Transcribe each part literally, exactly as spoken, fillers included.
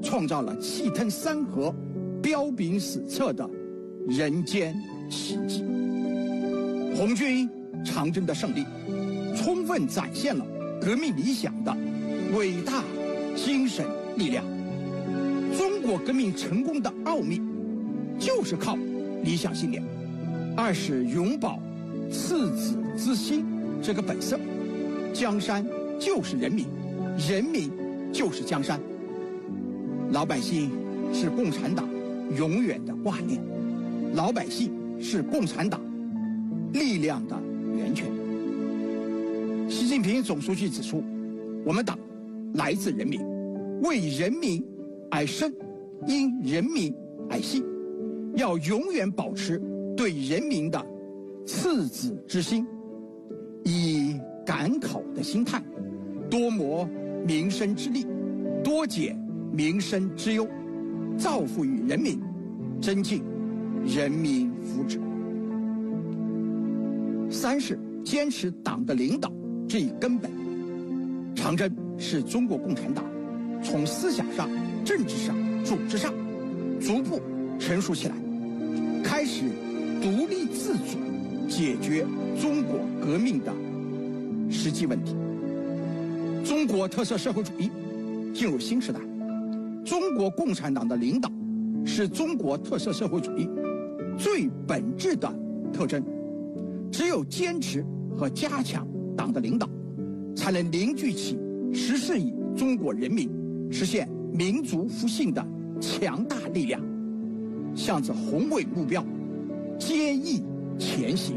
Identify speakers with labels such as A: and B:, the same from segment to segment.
A: 创造了气吞山河、彪炳史册的人间奇迹。红军长征的胜利，充分展现了革命理想的伟大精神力量。中国革命成功的奥秘，就是靠理想信念。二是永葆赤子之心这个本色。江山就是人民，人民就是江山。老百姓是共产党永远的挂念，老百姓是共产党力量的源泉。习近平总书记指出，我们党来自人民，为人民而生，因人民而兴，要永远保持对人民的赤子之心，以赶考的心态，多谋民生之利，多解民生之忧，造福于人民，增进人民福祉。三是坚持党的领导这一根本。长征是中国共产党从思想上、政治上、组织上逐步成熟起来，开始独立自主解决中国革命的实际问题。中国特色社会主义进入新时代，中国共产党的领导是中国特色社会主义最本质的特征。只有坚持和加强党的领导，才能凝聚起十四亿中国人民实现民族复兴的强大力量，向着宏伟目标坚毅前行。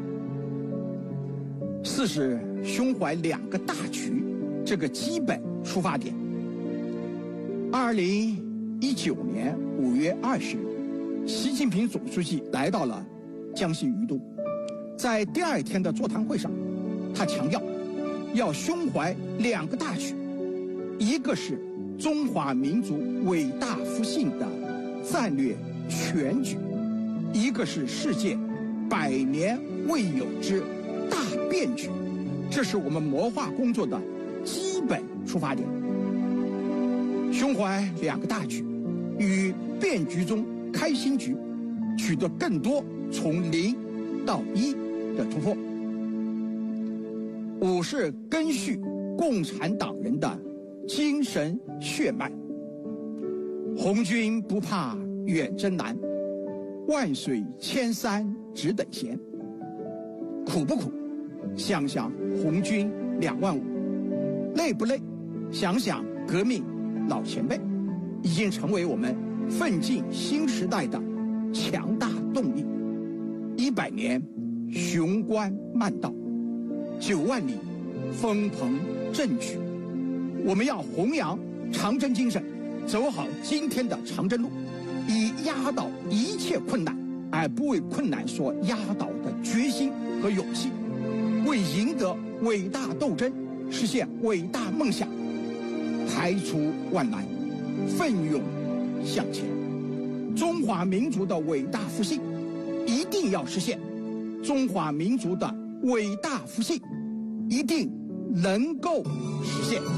A: 四是胸怀两个大局这个基本出发点。二零一九年五月二十日，习近平总书记来到了江西于都。在第二天的座谈会上，他强调要胸怀两个大局，一个是中华民族伟大复兴的战略全局，一个是世界百年未有之大变局。这是我们谋划工作的基本出发点。胸怀两个大局，与变局中开新局，取得更多从零到一的突破。五是根续共产党人的精神血脉。红军不怕远征难，万水千山只等闲。苦不苦？想想红军两万五。累不累？想想革命老前辈，已经成为我们奋进新时代的强大动力。一百年雄关漫道，九万里风鹏正举。我们要弘扬长征精神，走好今天的长征路，以压倒一切困难而不为困难所压倒的决心和勇气，为赢得伟大斗争、实现伟大梦想排除万难，奋勇向前。中华民族的伟大复兴一定要实现，中华民族的伟大复兴一定能够实现。